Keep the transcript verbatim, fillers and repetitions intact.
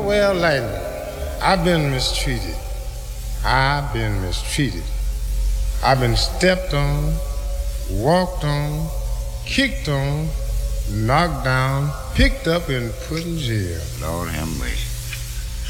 Well, Lightning, I've been mistreated. I've been mistreated. I've been stepped on, walked on, kicked on, knocked down, picked up, and put in jail. Lord have mercy.